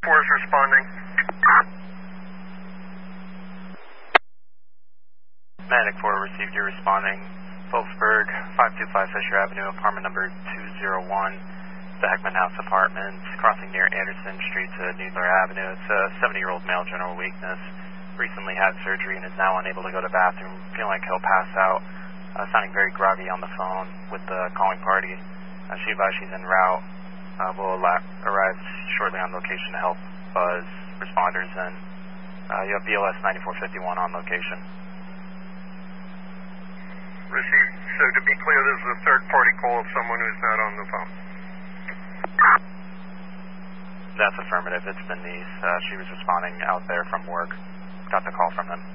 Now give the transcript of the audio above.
4 is responding. Medic 4 received, you're responding. Phillipsburg, 525 Fisher Avenue, apartment number 201, the Heckman House Apartments, crossing near Anderson Street to Needler Avenue. It's a 70-year-old male, general weakness. Recently had surgery and is now unable to go to the bathroom. Feeling like he'll pass out. Sounding very groggy on the phone with the calling party. She advised she's en route. Will arrive shortly on location to help buzz responders, and you have BLS 9451 on location. Received. So to be clear, this is a third-party call of someone who's not on the phone. That's affirmative. It's Denise. She was responding out there from work. Got the call from them.